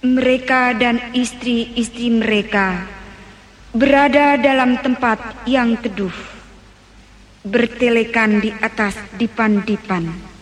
Mereka dan istri-istri mereka berada dalam tempat yang teduh, bertelekan di atas dipan-dipan.